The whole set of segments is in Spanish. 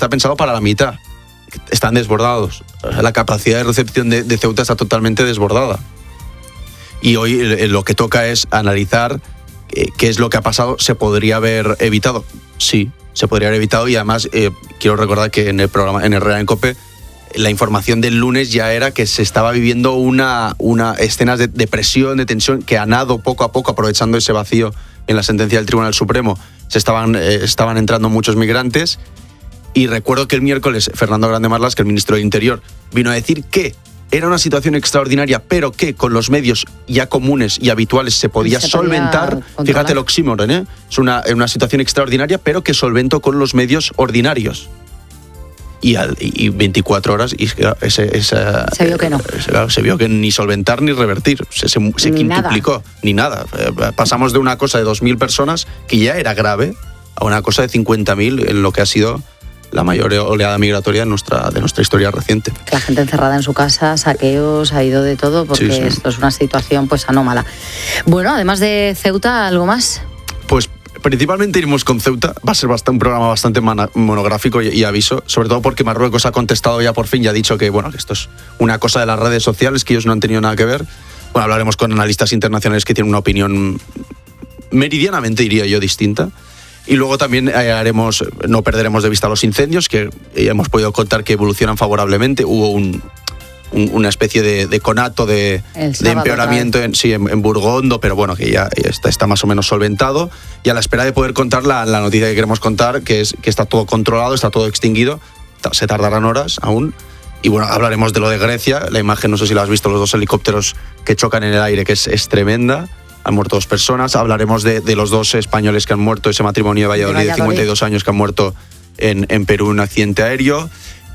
está pensado para la mitad. Están desbordados. La capacidad de recepción de Ceuta está totalmente desbordada. Y hoy lo que toca es analizar qué es lo que ha pasado. ¿Se podría haber evitado? Sí, se podría haber evitado, y además quiero recordar que en el programa, en Herrera en COPE, la información del lunes ya era que se estaba viviendo una escenas de presión, de tensión, que a nado poco a poco, aprovechando ese vacío en la sentencia del Tribunal Supremo, estaban entrando muchos migrantes. Y recuerdo que el miércoles Fernando Grande Marlaska, el ministro del Interior, vino a decir que era una situación extraordinaria, pero que con los medios ya comunes y habituales se podía solventar. Fíjate el oxímoron, ¿eh? Es una situación extraordinaria, pero que solventó con los medios ordinarios. Y 24 horas, y se vio que no. Se vio que ni solventar ni revertir. Se quintuplicó, ni nada. Pasamos de una cosa de 2.000 personas, que ya era grave, a una cosa de 50.000 en lo que ha sido la mayor oleada migratoria de nuestra historia reciente. La gente encerrada en su casa, saqueos, ha ido de todo, porque sí. Esto es una situación pues anómala. Bueno, además de Ceuta, ¿algo más? Pues principalmente iremos con Ceuta. Va a ser un programa bastante monográfico, y aviso, sobre todo porque Marruecos ha contestado ya por fin y ha dicho que esto es una cosa de las redes sociales, que ellos no han tenido nada que ver. Bueno, hablaremos con analistas internacionales que tienen una opinión meridianamente, diría yo, distinta. Y luego también no perderemos de vista los incendios, que hemos podido contar que evolucionan favorablemente. Hubo una especie de conato de empeoramiento en Burgondo, pero bueno, que ya está más o menos solventado. Y a la espera de poder contar la noticia que queremos contar, que es que está todo controlado, está todo extinguido. Se tardarán horas aún. Y bueno, hablaremos de lo de Grecia. La imagen, no sé si la has visto, los 2 helicópteros que chocan en el aire, que es tremenda. Han muerto 2 personas. Hablaremos de los 2 españoles que han muerto, ese matrimonio de Valladolid de 52 años que han muerto en Perú en un accidente aéreo.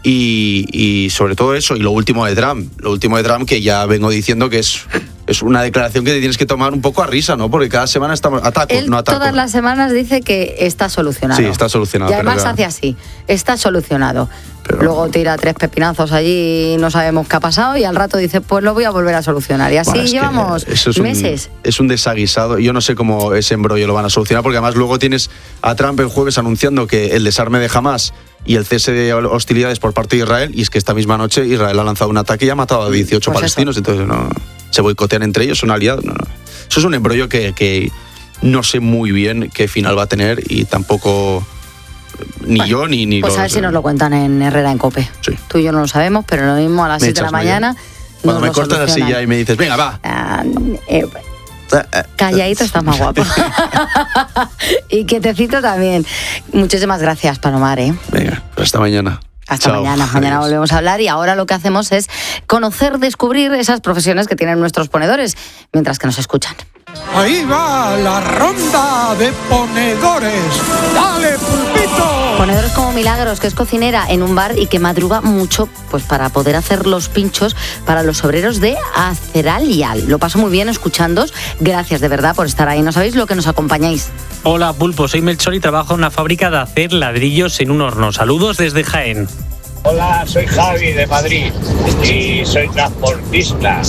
Y sobre todo eso, y lo último de Trump, que ya vengo diciendo que es una declaración que te tienes que tomar un poco a risa, ¿no? Porque cada semana estamos Él todas las semanas dice que está solucionado. Sí, está solucionado. Y además hace así, está solucionado. Pero luego tira 3 pepinazos allí y no sabemos qué ha pasado, y al rato dice, pues lo voy a volver a solucionar. Y así llevamos meses. Es un desaguisado. Yo no sé cómo ese embrollo lo van a solucionar, porque además luego tienes a Trump el jueves anunciando que el desarme de Hamás y el cese de hostilidades por parte de Israel, y es que esta misma noche Israel ha lanzado un ataque y ha matado a 18 palestinos, entonces no se boicotean entre ellos, son aliados. No. Eso es un embrollo que no sé muy bien qué final va a tener, y tampoco yo ni pues a ver si nos lo cuentan en Herrera en COPE. Sí. Tú y yo no lo sabemos, pero lo mismo a las 7 de la mañana. Cuando me cortas la silla y me dices, venga, va. Calladito estás más guapo. Y quietecito también. Muchísimas gracias, Palomar. Venga, hasta mañana. Hasta Chao. mañana. Mañana volvemos a hablar, y ahora lo que hacemos es conocer, descubrir esas profesiones que tienen nuestros ponedores mientras que nos escuchan. Ahí va la ronda de ponedores. ¡Dale, pulpito! Ponedores como Milagros, que es cocinera en un bar y que madruga mucho pues para poder hacer los pinchos para los obreros de Aceralial. Lo paso muy bien escuchándoos. Gracias de verdad por estar ahí. No sabéis lo que nos acompañáis. Hola, Pulpo. Soy Melchor y trabajo en una fábrica de hacer ladrillos en un horno. Saludos desde Jaén. Hola, soy Javi de Madrid y soy transportista.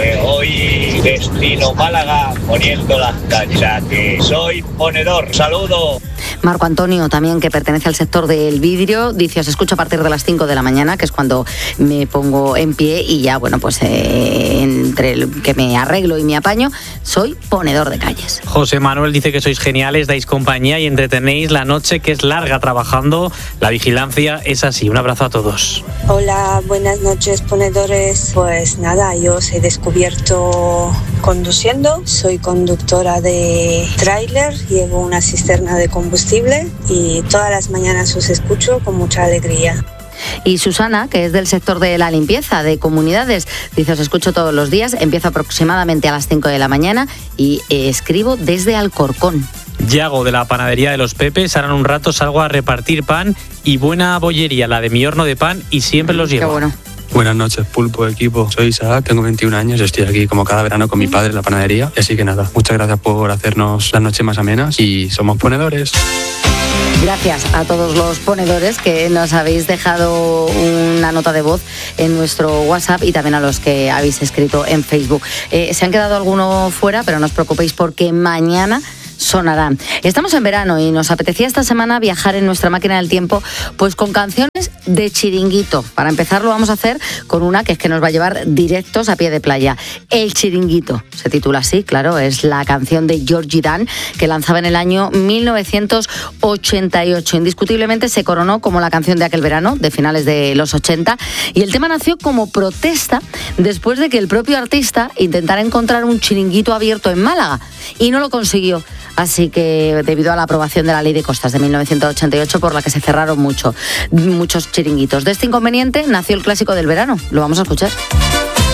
Hoy destino Málaga poniendo las cachas. Soy ponedor. Saludo. Marco Antonio, también, que pertenece al sector del vidrio, dice: os escucho a partir de las 5 de la mañana, que es cuando me pongo en pie, y ya, bueno, pues entre el que me arreglo y me apaño, soy ponedor de calles. José Manuel dice que sois geniales, dais compañía y entretenéis la noche, que es larga trabajando. La vigilancia es así. Un abrazo a todos. Hola, buenas noches, ponedores. Pues nada, yo os he descubierto conduciendo. Soy conductora de tráiler, llevo una cisterna de combustible y todas las mañanas os escucho con mucha alegría. Y Susana, que es del sector de la limpieza de comunidades, dice: os escucho todos los días, empiezo aproximadamente a las 5 de la mañana y escribo desde Alcorcón. Yago, de la panadería de los Pepes, ahora en un rato salgo a repartir pan, y buena bollería la de mi horno de pan, y siempre los llevo. Qué bueno. Buenas noches, Pulpo, equipo. Soy Isaac, tengo 21 años, estoy aquí como cada verano con mi padre en la panadería. Así que nada, muchas gracias por hacernos las noches más amenas, y somos ponedores. Gracias a todos los ponedores que nos habéis dejado una nota de voz en nuestro WhatsApp, y también a los que habéis escrito en Facebook. Se han quedado algunos fuera, pero no os preocupéis, porque mañana sonarán. Estamos en verano y nos apetecía esta semana viajar en nuestra máquina del tiempo pues con canciones de chiringuito. Para empezar lo vamos a hacer con una que es que nos va a llevar directos a pie de playa. El Chiringuito, se titula así, claro, es la canción de Georgie Dan que lanzaba en el año 1988. Indiscutiblemente se coronó como la canción de aquel verano, de finales de los 80, y el tema nació como protesta después de que el propio artista intentara encontrar un chiringuito abierto en Málaga y no lo consiguió. Así que debido a la aprobación de la Ley de Costas de 1988 por la que se cerraron muchos chiringuitos. De este inconveniente nació el clásico del verano. Lo vamos a escuchar.